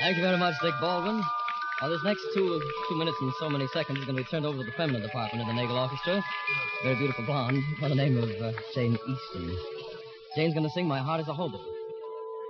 Thank you very much, Dick Baldwin. Now, this next two minutes and so many seconds is going to be turned over to the feminine department of the Nagel Orchestra. Very beautiful blonde by the name of Jane Easton. Jane's going to sing My Heart is a Hobo.